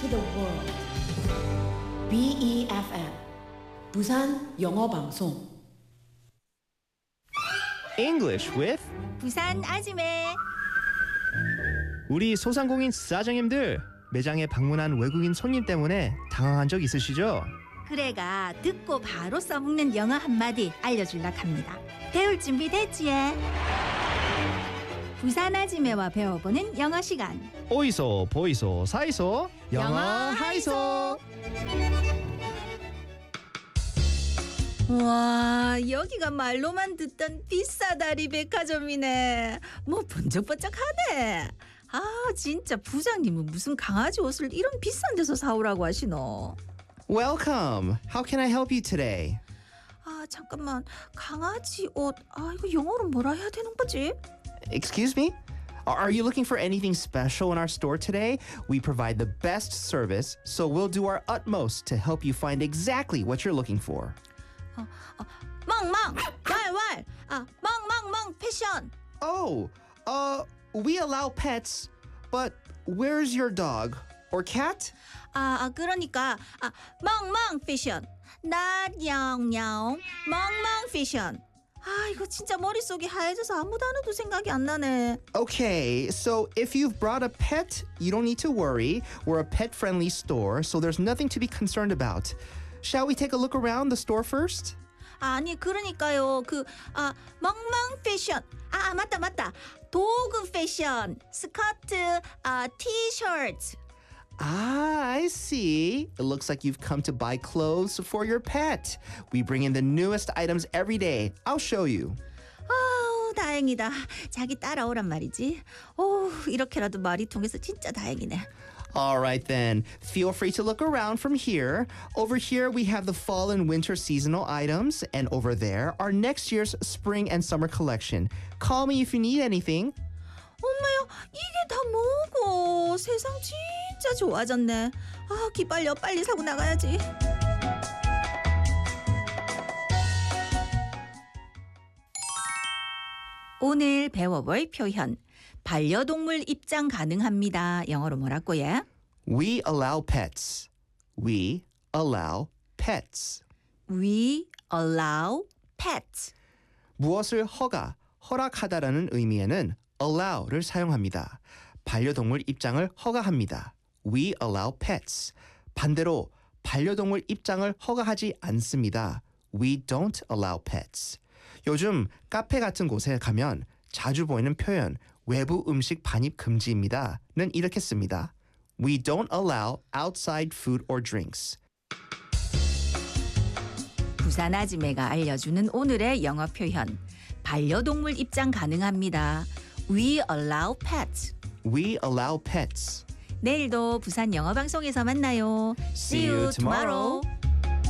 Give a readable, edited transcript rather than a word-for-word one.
to the world. BEFM 부산 영어 방송. English with 부산 아지매. 우리 소상공인 사장님들 매장에 방문한 외국인 손님 때문에 당황한 적 있으시죠? 그래가 듣고 바로 써먹는 영어 한마디 알려줄락 합니다. 배울 준비 됐지? 부산 아지매와 배워보는 영어 시간. 오이소 보이소 사이소 영어 하이소. 와, 여기가 말로만 듣던 비싸다리 백화점이네. 뭐 번쩍번쩍하네. 아, 진짜 부장님은 무슨 강아지 옷을 이런 비싼 데서 사오라고 하시노? Welcome. How can I help you today? 아, 잠깐만. 강아지 옷. 아, 이거 영어로 뭐라 해야 되는 거지? Excuse me? Are you looking for anything special in our store today? We provide the best service, so we'll do our utmost to help you find exactly what you're looking for. 멍멍! 왈왈! 아, 멍멍멍 패션! Oh, we allow pets, but where's your dog or cat? 그러니까 멍멍 패션. 나냥냥 멍멍 패션. 아, 이거 진짜 머릿속이 하얘져서 아무 단어도 생각이 안 나네. Okay, so if you've brought a pet, you don't need to worry. We're a pet-friendly store, so there's nothing to be concerned about. Shall we take a look around the store first? 아니, 그러니까요. 멍멍 패션. 맞다. 도구 패션. 스커트, 티셔츠. I see. It looks like you've come to buy clothes for your pet. We bring in the newest items every day. I'll show you. 아우, 다행이다. 자기 따라오란 말이지. 오, 이렇게라도 말이 통해서 진짜 다행이네. All right then. Feel free to look around from here. Over here we have the fall and winter seasonal items, and over there our next year's spring and summer collection. Call me if you need anything. 엄마야, 이게 다 뭐고? 세상 진짜 좋아졌네. 아, 기빨려. 빨리 사고 나가야지. 오늘 배워볼 표현. 반려동물 입장 가능합니다. 영어로 뭐라고 해? We allow pets. We allow pets. We allow pets. 무엇을 허락하다라는 의미에는 allow를 사용합니다. 반려동물 입장을 허가합니다. We allow pets. 반대로 반려동물 입장을 허가하지 않습니다. We don't allow pets. 요즘 카페 같은 곳에 가면 자주 보이는 표현 외부 음식 반입 금지입니다는 이렇게 씁니다. We don't allow outside food or drinks. 부산 아지매가 알려주는 오늘의 영어 표현. 반려동물 입장 가능합니다. We allow pets. We allow pets. 내일도 부산 영어 방송에서 만나요. See you tomorrow.